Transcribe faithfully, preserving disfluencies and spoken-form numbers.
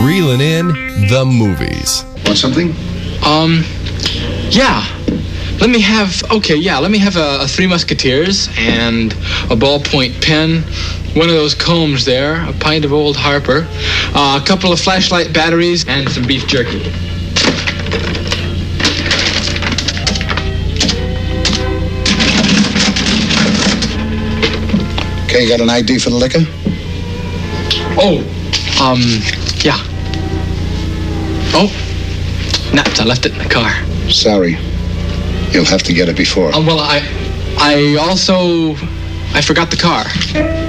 reeling in the movies. Want something? Um, yeah. Let me have, okay, yeah, let me have a, a Three Musketeers and a ballpoint pen, one of those combs there, a pint of Old Harper, uh, a couple of flashlight batteries, and some beef jerky. Okay, you got an I D for the liquor? Oh, um, yeah. Oh, napped, I left it in the car. Sorry. You'll have to get it before. Um, well, I, I also, I forgot the car.